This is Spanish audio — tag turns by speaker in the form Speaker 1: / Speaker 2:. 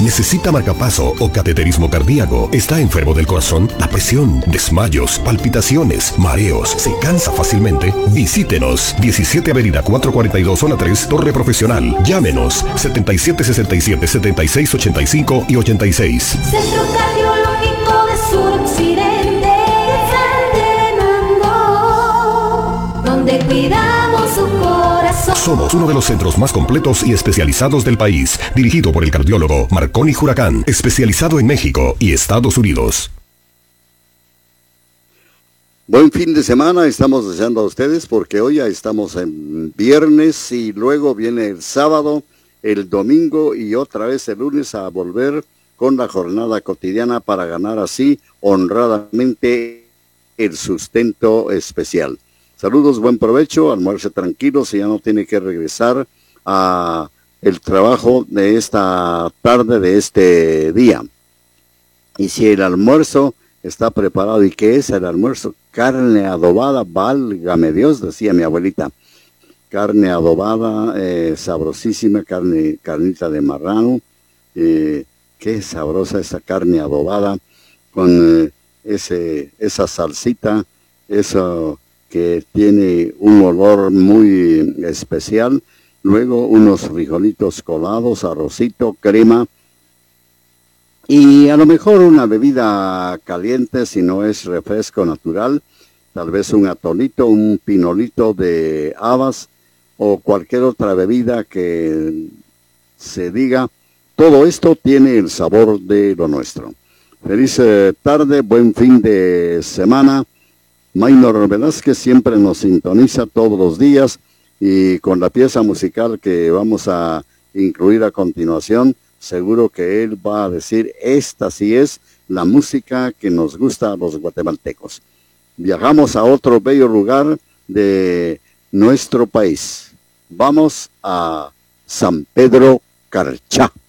Speaker 1: necesita marcapaso o cateterismo cardíaco, está enfermo del corazón, la presión, desmayos, palpitaciones, mareos, se cansa fácilmente, visítenos. 17 Avenida 442 Zona 3, Torre Profesional. Llámenos 7767 7685 y 86.
Speaker 2: Centro Cardiológico de Suroccidente, Tenango, donde cuidamos su corazón.
Speaker 1: Somos uno de los centros más completos y especializados del país, dirigido por el cardiólogo Marconi Huracán, especializado en México y Estados Unidos.
Speaker 3: Buen fin de semana estamos deseando a ustedes, porque hoy ya estamos en viernes y luego viene el sábado, el domingo y otra vez el lunes a volver con la jornada cotidiana para ganar así honradamente el sustento especial. Saludos, buen provecho, almuerce tranquilo si ya no tiene que regresar a el trabajo de esta tarde, de este día. Y si el almuerzo está preparado, ¿y qué es el almuerzo? Carne adobada, válgame Dios, decía mi abuelita. Carne adobada, sabrosísima, carnita de marrano. Qué sabrosa esa carne adobada, con esa salsita, eso que tiene un olor muy especial. Luego unos frijolitos colados, arrocito, crema. Y a lo mejor una bebida caliente, si no es refresco natural, tal vez un atolito, un pinolito de habas o cualquier otra bebida que se diga. Todo esto tiene el sabor de lo nuestro. Feliz tarde, buen fin de semana. Maynor Velázquez siempre nos sintoniza todos los días, y con la pieza musical que vamos a incluir a continuación, seguro que él va a decir, esta sí es la música que nos gusta a los guatemaltecos. Viajamos a otro bello lugar de nuestro país. Vamos a San Pedro Carchá.